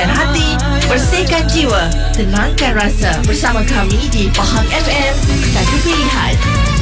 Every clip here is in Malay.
Tenangkan hati, bersihkan jiwa, tenangkan rasa. Bersama kami di Pahang FM, satu pilihan.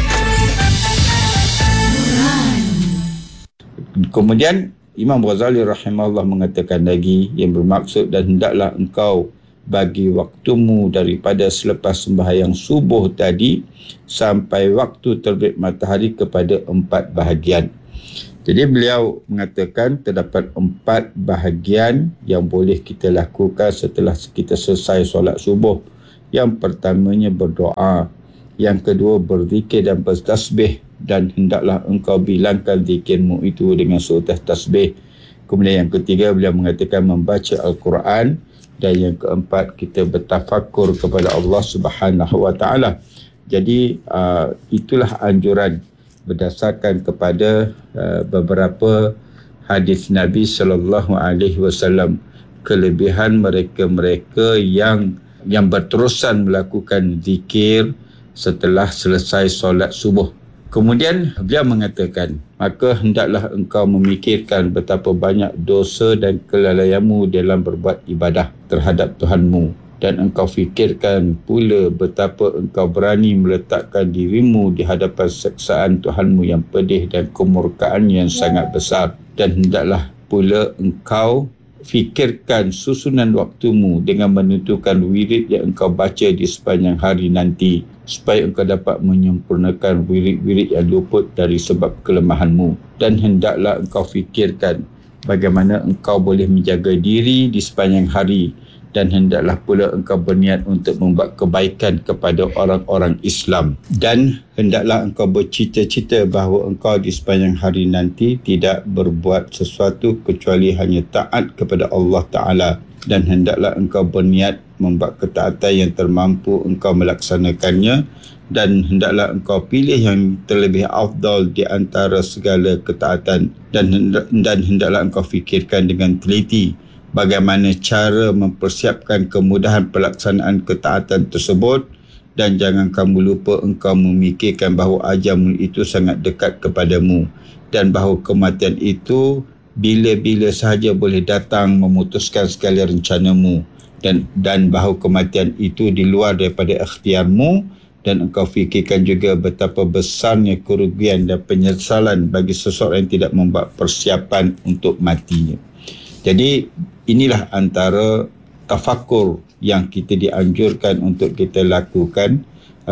Kemudian Imam Ghazali rahimahullah mengatakan lagi, yang bermaksud, dan hendaklah engkau bagi waktumu daripada selepas sembahyang subuh tadi sampai waktu terbit matahari kepada 4 bahagian. Jadi beliau mengatakan terdapat 4 bahagian yang boleh kita lakukan setelah kita selesai solat subuh. Yang pertamanya berdoa, yang kedua berzikir dan bertasbih, dan hendaklah engkau bilangkan zikirmu itu dengan seluruh tasbih. Kemudian yang ketiga beliau mengatakan membaca Al-Quran, dan yang keempat kita bertafakur kepada Allah Subhanahu Wa Taala. Jadi itulah anjuran berdasarkan kepada beberapa hadis Nabi sallallahu alaihi wasallam, kelebihan mereka-mereka yang berterusan melakukan zikir setelah selesai solat subuh. Kemudian beliau mengatakan, maka hendaklah engkau memikirkan betapa banyak dosa dan kelalaianmu dalam berbuat ibadah terhadap Tuhanmu, dan engkau fikirkan pula betapa engkau berani meletakkan dirimu di hadapan seksaan Tuhanmu yang pedih dan kemurkaan yang sangat besar. Dan hendaklah pula engkau fikirkan susunan waktumu dengan menentukan wirid yang engkau baca di sepanjang hari nanti, supaya engkau dapat menyempurnakan wirid-wirid yang luput dari sebab kelemahanmu. Dan hendaklah engkau fikirkan bagaimana engkau boleh menjaga diri di sepanjang hari, dan hendaklah pula engkau berniat untuk membuat kebaikan kepada orang-orang Islam. Dan hendaklah engkau bercita-cita bahawa engkau di sepanjang hari nanti tidak berbuat sesuatu kecuali hanya taat kepada Allah Ta'ala. Dan hendaklah engkau berniat membuat ketaatan yang termampu engkau melaksanakannya, dan hendaklah engkau pilih yang terlebih afdal di antara segala ketaatan, dan hendaklah engkau fikirkan dengan teliti bagaimana cara mempersiapkan kemudahan pelaksanaan ketaatan tersebut. Dan jangan kamu lupa engkau memikirkan bahawa ajalmu itu sangat dekat kepadamu, dan bahawa kematian itu bila-bila sahaja boleh datang memutuskan segala rencanamu, dan bahawa kematian itu di luar daripada ikhtiarmu. Dan engkau fikirkan juga betapa besarnya kerugian dan penyesalan bagi seseorang yang tidak membuat persiapan untuk matinya. Jadi inilah antara tafakur yang kita dianjurkan untuk kita lakukan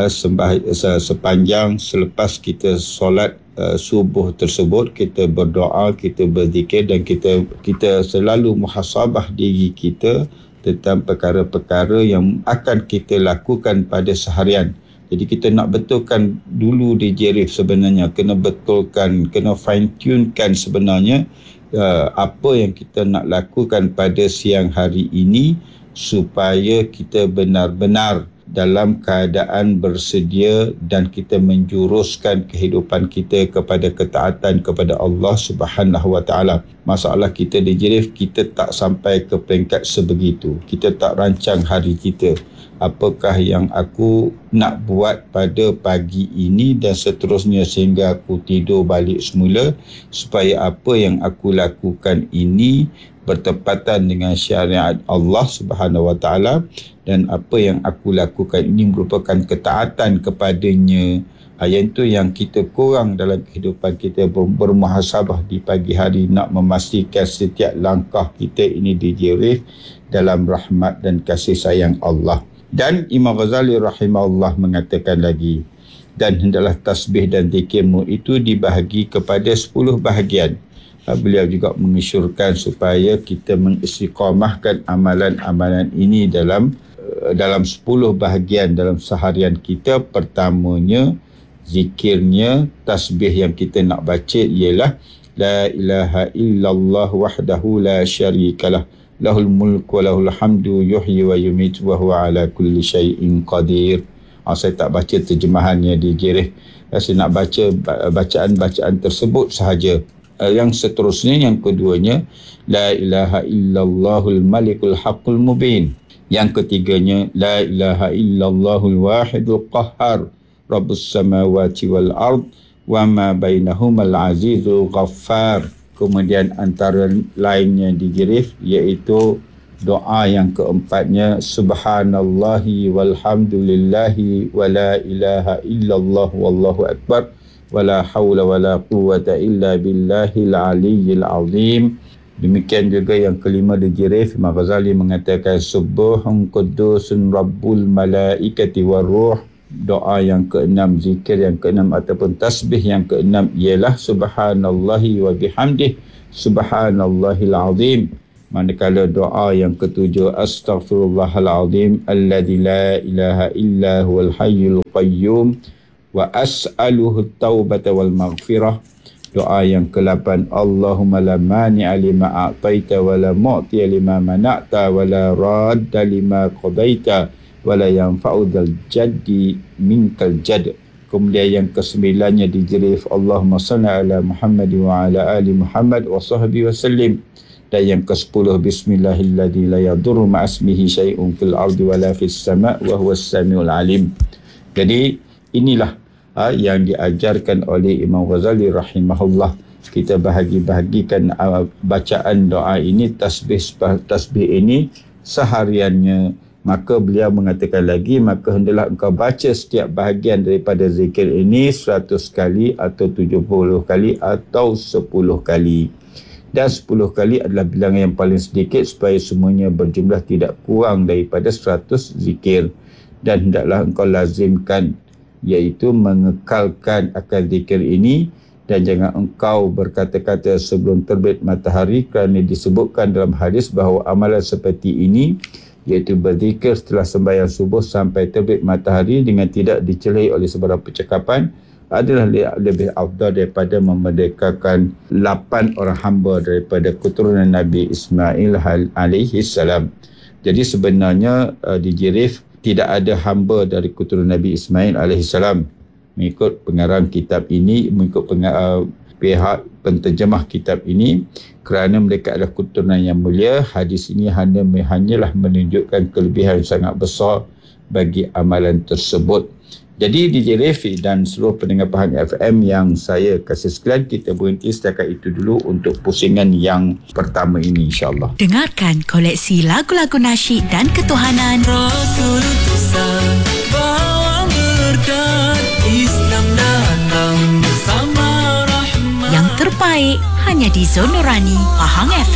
sepanjang selepas kita solat subuh tersebut. Kita berdoa, kita berzikir, dan kita selalu muhasabah diri kita tentang perkara-perkara yang akan kita lakukan pada seharian. Jadi kita nak betulkan dulu di jirif sebenarnya, kena betulkan, kena fine tunekan sebenarnya apa yang kita nak lakukan pada siang hari ini, supaya kita benar-benar dalam keadaan bersedia dan kita menjuruskan kehidupan kita kepada ketaatan kepada Allah Subhanahu Wa Taala. Masalah kita di jirif, kita tak sampai ke peringkat sebegitu. Kita tak rancang hari kita, apakah yang aku nak buat pada pagi ini dan seterusnya sehingga aku tidur balik semula, supaya apa yang aku lakukan ini bertepatan dengan syariat Allah Subhanahu Wa Taala, dan apa yang aku lakukan ini merupakan ketaatan kepadanya. Yang itu yang kita kurang dalam kehidupan kita, bermuhasabah di pagi hari, nak memastikan setiap langkah kita ini dijirif dalam rahmat dan kasih sayang Allah. Dan Imam Ghazali rahimahullah mengatakan lagi, dan hendaklah tasbih dan zikirmu itu dibahagi kepada 10 bahagian. Beliau juga mengisyaratkan supaya kita mengistiqamahkan amalan-amalan ini dalam 10 bahagian dalam seharian kita. Pertamanya zikirnya, tasbih yang kita nak baca ialah la ilaha illallah wahdahu la syarikalah, lahul mulku wa lahul hamdu yuhyi wa yumiitu wa huwa ala kulli syai'in qadir. Saya tak baca terjemahannya di jirih, saya nak baca bacaan-bacaan tersebut sahaja. Yang seterusnya, yang keduanya, la ilaha illallahul malikul haqqul mubin. Yang ketiganya, la ilaha illallahul wahidul qahhar, rabbus samawati wal ard wa ma bainahumal azizul ghaffar. Kemudian antara lainnya di jirif iaitu Doa yang keempatnya, subhanallahi walhamdulillahi wa la ilaha illallah wallahu akbar wa la hawla wa la quwwata illa billahil aliyyil azim. Demikian juga yang kelima dijirif, Imam Ghazali mengatakan subuhun qudusun rabbul malaikati waruh. Doa yang keenam, zikir yang keenam ataupun tasbih yang keenam ialah subhanallahi wa bihamdih subhanallahil azim. Manakala doa yang ketujuh, astaghfirullahalazim alladzi la ilaha illa huwal hayyul qayyum wa as'aluhu at-taubata wal maghfirah. Doa yang ke-8, Allahumma la mani'a lima a'taita wa la mu'tiya lima mana'ta wa la radda lima qadaita wa la yanfa'u dzal jaddi minkal jadd. Kemudian yang ke-9-nya dijrif, Allahumma salli ala Muhammad wa ala ali Muhammad wa sahbihi wa sallim. Dan yang ke-10, bismillahilladzi la yadurru ma'asmihi syai'un fil ardi wa la fis sama' wa huwas samiul alim. Jadi inilah yang diajarkan oleh Imam Ghazali rahimahullah. Kita bahagikan bacaan doa ini, tasbih ini sehariannya. Maka beliau mengatakan lagi, maka hendaklah engkau baca setiap bahagian daripada zikir ini 100 kali atau 70 kali atau 10 kali. Dan 10 kali adalah bilangan yang paling sedikit supaya semuanya berjumlah tidak kurang daripada 100 zikir. Dan hendaklah engkau lazimkan, iaitu mengekalkan akan zikir ini, dan jangan engkau berkata-kata sebelum terbit matahari, kerana disebutkan dalam hadis bahawa amalan seperti ini, iaitu berzikir setelah sembahyang subuh sampai terbit matahari dengan tidak dicelai oleh sebarang percakapan, adalah lebih afdal daripada memerdekakan 8 orang hamba daripada keturunan Nabi Ismail alaihi salam. Jadi sebenarnya dijirif tidak ada hamba dari keturunan Nabi Ismail alaihi salam mengikut pengarang kitab ini, mengikut pihak penterjemah kitab ini, kerana mereka adalah keturunan yang mulia. Hadis ini hanyalah menunjukkan kelebihan sangat besar bagi amalan tersebut. Jadi DJ Refi dan seluruh pendengar Pahang FM yang saya kasih sekalian, kita berhenti setakat itu dulu untuk pusingan yang pertama ini, insyaAllah. Dengarkan koleksi lagu-lagu nasyid dan ketuhanan Rasul utusan bawa berkat Islam datang bersama rahmat yang terbaik hanya di Zon Nurani Pahang FM.